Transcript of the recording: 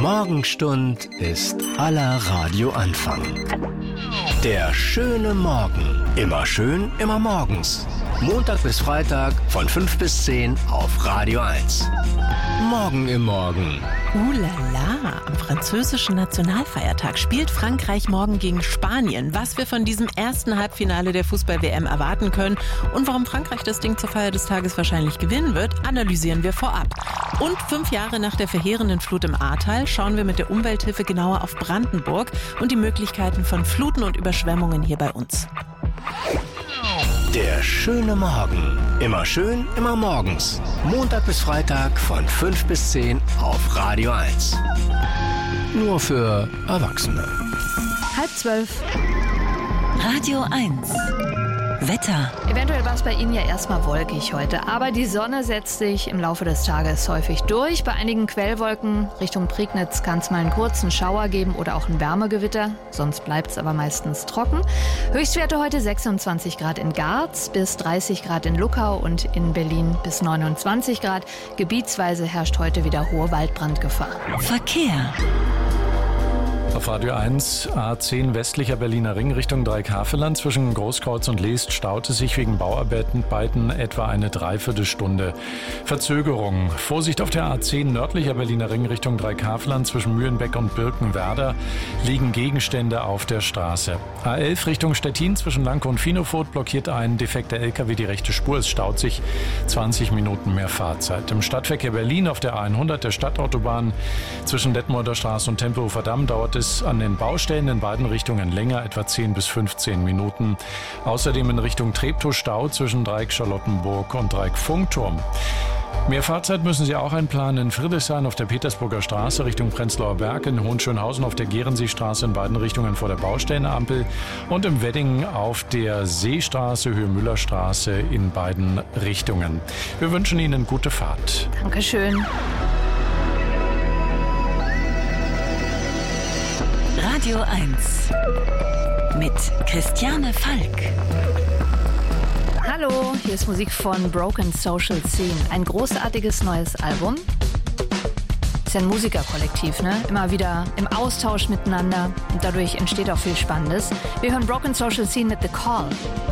Morgenstund ist aller Radioanfang. Der schöne Morgen. Immer schön, immer morgens. Montag bis Freitag von 5 bis 10 auf Radio 1. Morgen im Morgen. La, am französischen Nationalfeiertag spielt Frankreich morgen gegen Spanien. Was wir von diesem ersten Halbfinale der Fußball-WM erwarten können und warum Frankreich das Ding zur Feier des Tages wahrscheinlich gewinnen wird, analysieren wir vorab. Und 5 Jahre nach der verheerenden Flut im Ahrtal schauen wir mit der Umwelthilfe genauer auf Brandenburg und die Möglichkeiten von Fluten und Überschwemmungen hier bei uns. Der schöne Morgen. Immer schön, immer morgens. Montag bis Freitag von 5 bis 10 auf Radio 1. Nur für Erwachsene. 11:30. Radio 1. Wetter. Eventuell war es bei Ihnen ja erstmal wolkig heute, aber die Sonne setzt sich im Laufe des Tages häufig durch. Bei einigen Quellwolken Richtung Prignitz kann es mal einen kurzen Schauer geben oder auch ein Wärmegewitter, sonst bleibt es aber meistens trocken. Höchstwerte heute 26 Grad in Garz, bis 30 Grad in Luckau und in Berlin bis 29 Grad. Gebietsweise herrscht heute wieder hohe Waldbrandgefahr. Verkehr. Auf Radio 1, A10 westlicher Berliner Ring Richtung Dreieckhaveland. Zwischen Großkreuz und Leest staute sich wegen Bauarbeiten etwa eine Dreiviertelstunde Verzögerung. Vorsicht auf der A10 nördlicher Berliner Ring Richtung Dreieckhaveland. Zwischen Mühlenbeck und Birkenwerder liegen Gegenstände auf der Straße. A11 Richtung Stettin zwischen Lanke und Finofurt blockiert ein defekter LKW die rechte Spur. Es staut sich 20 Minuten mehr Fahrzeit. Im Stadtverkehr Berlin auf der A100 der Stadtautobahn zwischen Detmolder Straße und Tempelhofer Damm dauert es an den Baustellen in beiden Richtungen länger, etwa 10 bis 15 Minuten. Außerdem in Richtung Treptow Stau zwischen Dreieck Charlottenburg und Dreieck Funkturm. Mehr Fahrzeit müssen Sie auch einplanen in Friedrichshain auf der Petersburger Straße Richtung Prenzlauer Berg, in Hohenschönhausen auf der Gerenseestraße in beiden Richtungen vor der Baustellenampel und im Wedding auf der Seestraße, Höhe Müllerstraße in beiden Richtungen. Wir wünschen Ihnen gute Fahrt. Dankeschön. Radio 1 mit Christiane Falk. Hallo, hier ist Musik von Broken Social Scene. Ein großartiges neues Album. Ist ja ein Musikerkollektiv, ne? Immer wieder im Austausch miteinander und dadurch entsteht auch viel Spannendes. Wir hören Broken Social Scene mit The Call.